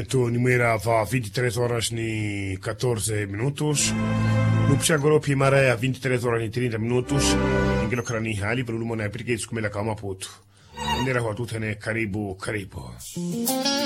momento numera va 23 horas ni 14 minutos. No Pshagoro Pimara 23 horas ni 30 minutos. Ingelo krani hali pero lumona pirike kumela kama puto. Ndera kwa tutene karibu.